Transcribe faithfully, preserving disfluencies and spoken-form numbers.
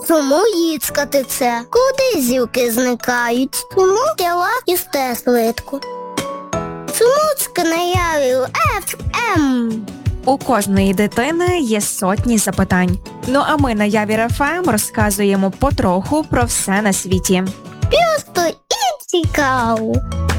Чому їцкати це? Куди зілки зникають? Чому тіла їсте швидко? Чому скнаявив еф ем? У кожної дитини є сотні запитань. Ну а ми на Явір еф ем розказуємо потроху про все на світі. Просто і цікаво.